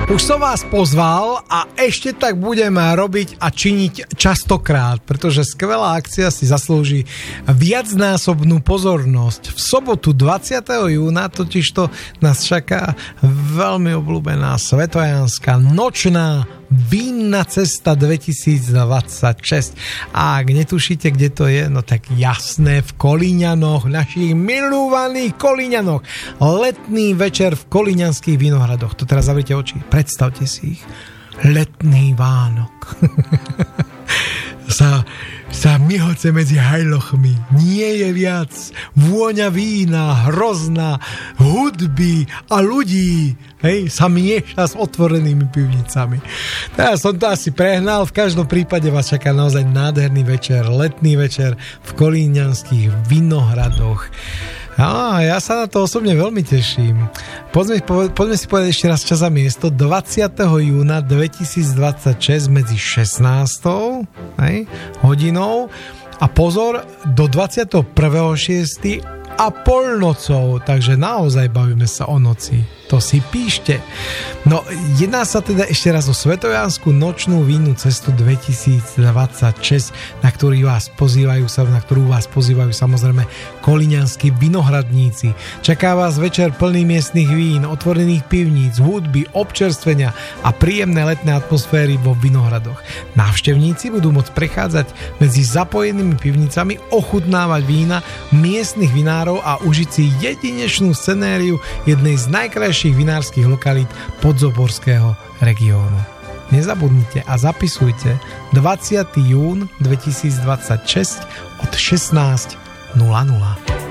Už som vás pozval a ešte tak budem robiť a činiť častokrát, pretože skvelá akcia si zaslúži viacnásobnú pozornosť. V sobotu 20. júna totižto nás čaká veľmi obľúbená svetojánska nočná Vínna cesta 2026. A ak netušíte, kde to je, no tak jasné, v Kolíňanoch, našich milúvaných Kolíňanoch. Letný večer v Kolíňanských Vinohradoch. To teraz zavrite oči, predstavte si ich. Letný Vánok. sa myhoce medzi hajlochmi. Nie je viac. Vôňa vína, hrozná, hudby a ľudí, hej, sa mieša s otvorenými pivnicami. Teraz som to asi prehnal. V každom prípade vás čaká naozaj nádherný večer, letný večer v Kolíňanských Vinohradoch. A ja sa na to osobne veľmi teším. Poďme si povedať ešte raz čas a miesto. 20. júna 2026 medzi 16. hodinou a pozor, do 21.6. a polnocou, takže naozaj bavíme sa o noci. To si píšte. No, jedná sa teda ešte raz o svetojánsku nočnú vínu cestu 2026, na ktorú vás pozývajú samozrejme kolíňanskí vinohradníci. Čaká vás večer plný miestnych vín, otvorených pivníc, hudby, občerstvenia a príjemné letné atmosféry vo vinohradoch. Návštevníci budú môcť prechádzať medzi zapojenými pivnicami, ochutnávať vína miestnych vinárov a užiť si jedinečnú scenériu jednej z najkrajších vinárskych lokalít podzoborského regiónu. Nezabudnite a zapisujte 20. jún 2026 od 16:00.